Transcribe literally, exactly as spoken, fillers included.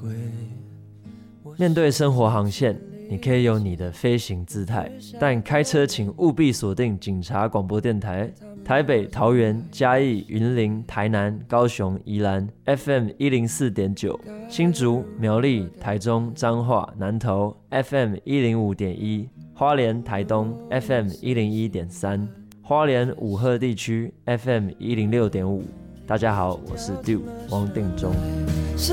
面对生活航线，你可以有你的飞行姿态，但开车请务必锁定警察广播电台，台北、桃园、嘉义、云林、台南、高雄、宜兰 F M 一零四点九，新竹、苗栗、台中、彰化、南投 F M 一零五点一，花莲、台东 F M 一零一点三，花莲五鹤地区 F M 一零六点五。大家好，我是 Dew 汪定中。